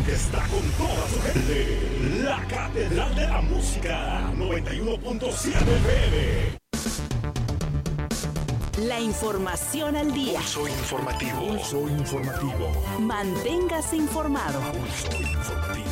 que está con toda su gente. La Catedral de la Música, 91.7 FM. La información al día. Pulso informativo. Pulso informativo. Manténgase informado. Pulso informativo.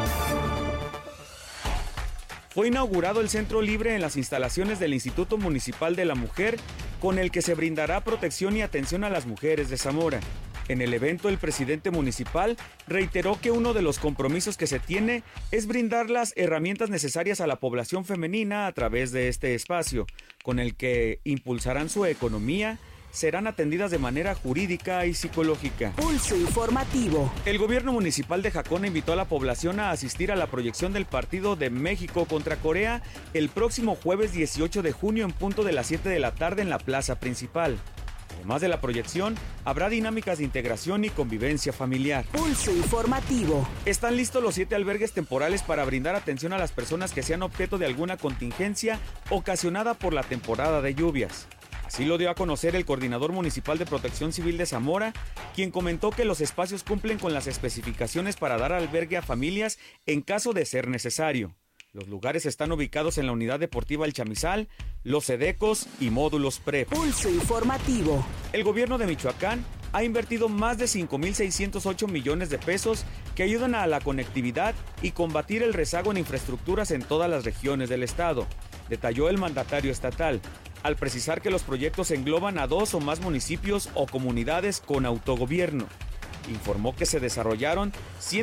Fue inaugurado el Centro Libre en las instalaciones del Instituto Municipal de la Mujer, con el que se brindará protección y atención a las mujeres de Zamora. En el evento, el presidente municipal reiteró que uno de los compromisos que se tiene es brindar las herramientas necesarias a la población femenina a través de este espacio, con el que impulsarán su economía, serán atendidas de manera jurídica y psicológica. Pulso informativo. El gobierno municipal de Jacona invitó a la población a asistir a la proyección del partido de México contra Corea el próximo jueves 18 de junio en punto de las 7 de la tarde en la plaza principal. Además de la proyección, habrá dinámicas de integración y convivencia familiar. Pulso informativo. Están listos los 7 albergues temporales para brindar atención a las personas que sean objeto de alguna contingencia ocasionada por la temporada de lluvias. Así lo dio a conocer el coordinador municipal de Protección Civil de Zamora, quien comentó que los espacios cumplen con las especificaciones para dar albergue a familias en caso de ser necesario. Los lugares están ubicados en la Unidad Deportiva El Chamizal, Los Edecos y Módulos PREP. Pulso informativo. El gobierno de Michoacán ha invertido más de 5.608 millones de pesos que ayudan a la conectividad y combatir el rezago en infraestructuras en todas las regiones del estado, detalló el mandatario estatal, al precisar que los proyectos engloban a 2 o más municipios o comunidades con autogobierno. Informó que se desarrollaron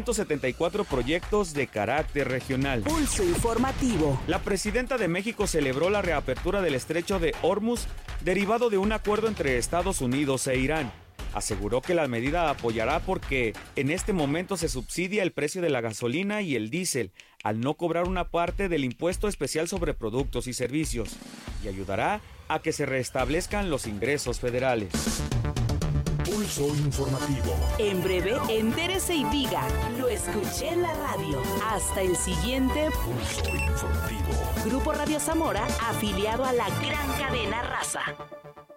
174 proyectos de carácter regional. Pulso informativo. La presidenta de México celebró la reapertura del estrecho de Hormuz, derivado de un acuerdo entre Estados Unidos e Irán. Aseguró que la medida apoyará porque en este momento se subsidia el precio de la gasolina y el diésel, al no cobrar una parte del impuesto especial sobre productos y servicios, y ayudará a que se restablezcan los ingresos federales. Pulso informativo. En breve, entérese y diga, lo escuché en la radio. Hasta el siguiente Pulso informativo. Grupo Radio Zamora, afiliado a la gran cadena Raza.